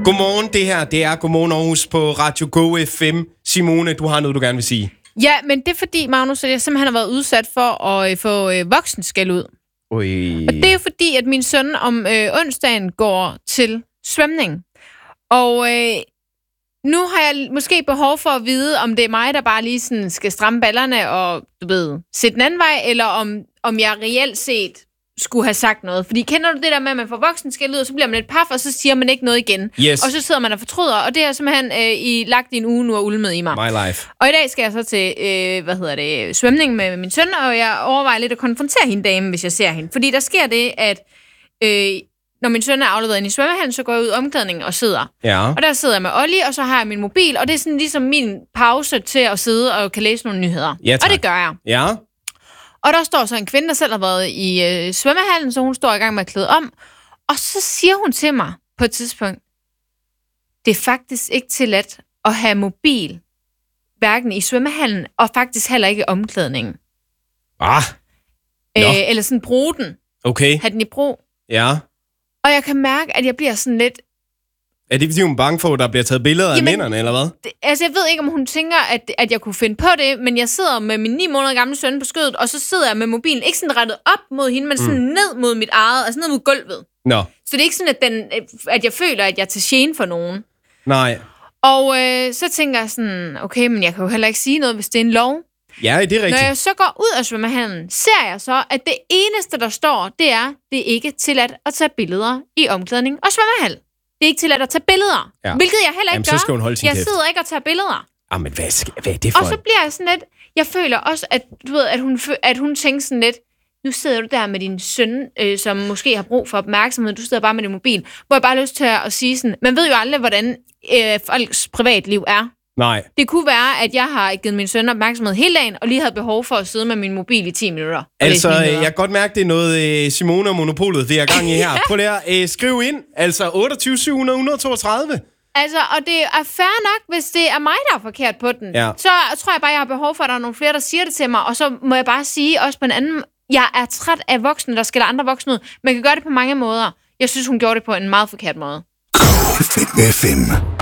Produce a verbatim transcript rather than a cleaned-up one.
Godmorgen, det her, det er Godmorgen Aarhus på Radio Go F M. Simone, du har noget, du gerne vil sige. Ja, men det er fordi, Magnus, at jeg simpelthen har været udsat for at øh, få øh, voksenskæld ud. Ui. Og det er jo fordi, at min søn om øh, onsdagen går til svømning. Og øh, nu har jeg måske behov for at vide, om det er mig, der bare lige sådan skal stramme ballerne og, du ved, sætte den anden vej, eller om, om jeg reelt set skulle have sagt noget. Fordi kender du det der med, at man får voksenskæld ud, og så bliver man lidt paf, og så siger man ikke noget igen. Yes. Og så sidder man og fortryder, og det er simpelthen øh, i, lagt i en uge nu og ulmet i mig. My life. Og i dag skal jeg så til, øh, hvad hedder det, svømning med min søn, og jeg overvejer lidt at konfrontere hende dame, hvis jeg ser hende. Fordi der sker det, at øh, når min søn er afleveret ind i svømmehallen, så går jeg ud i omklædningen og sidder. Ja. Og der sidder jeg med Olli, og så har jeg min mobil, og det er sådan ligesom min pause til at sidde og kan læse nogle nyheder. Ja, tak. Og det gør jeg. Ja. Og der står så en kvinde, der selv har været i øh, svømmehallen, så hun står i gang med at klæde om. Og så siger hun til mig på et tidspunkt, det er faktisk ikke tilladt at have mobil, hverken i svømmehallen, og faktisk heller ikke i omklædningen. Ah. Øh, eller sådan bruge den. Okay. Have den i brug. Ja. Og jeg kan mærke, at jeg bliver sådan lidt... Er det fordi, hun er bange for, at der bliver taget billeder Jamen, af mændene, eller hvad? Det, altså, jeg ved ikke, om hun tænker, at, at jeg kunne finde på det, men jeg sidder med min ni måneder gamle søn på skødet, og så sidder jeg med mobilen, ikke sådan rettet op mod hende, men sådan mm. ned mod mit eget, altså ned mod gulvet. Nå. Så det er ikke sådan, at, den, at jeg føler, at jeg er til gene for nogen. Nej. Og øh, så tænker jeg sådan, okay, men jeg kan jo heller ikke sige noget, hvis det er en lov. Ja, det er rigtigt. Når jeg så går ud af svømmehallen, ser jeg så, at det eneste, der står, det er, det er ikke tilladt at tage billeder i omklædning og svømmehal. Det er ikke tilladt at tage billeder, ja. Hvilket jeg heller ikke Jamen, gør. Så skal hun holde sin jeg kæft. sidder ikke og tager billeder. Ah, men hvad, skal, hvad er det for? Og så bliver jeg sådan lidt, jeg føler også, at, du ved, at, hun, at hun tænker sådan lidt, nu sidder du der med din søn, øh, som måske har brug for opmærksomhed, du sidder bare med din mobil, hvor jeg bare har lyst til at sige sådan, man ved jo aldrig, hvordan øh, folks privatliv er. Nej. Det kunne være, at jeg har givet min søn opmærksomhed hele dagen, og lige havde behov for at sidde med min mobil i ti minutter. Altså, jeg kan godt mærke, det er noget Simone og Monopolet, vi er gang i her. Ja. Prøv lige at skrive ind, altså otteogtyve syv hundrede et hundrede og toogtredive. Altså, og det er fair nok, hvis det er mig, der er forkert på den. Ja. Så tror jeg bare, jeg har behov for, at der er nogle flere, der siger det til mig, og så må jeg bare sige også på en anden, jeg er træt af voksne, der skiller andre voksne ud. Man kan gøre det på mange måder. Jeg synes, hun gjorde det på en meget forkert måde. F M.